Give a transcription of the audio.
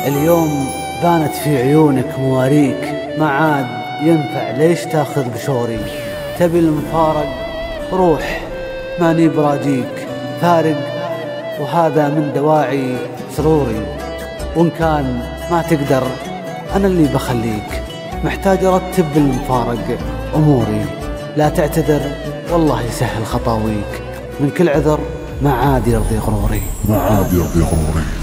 اليوم بانت في عيونك مواريك، ما عاد ينفع ليش تاخذ بشوري. تبي المفارق روح، ماني براجيك، فارق وهذا من دواعي سروري. وإن كان ما تقدر أنا اللي بخليك، محتاج أرتب بالمفارق أموري. لا تعتذر والله يسهل خطاويك، من كل عذر ما عاد يرضي غروري.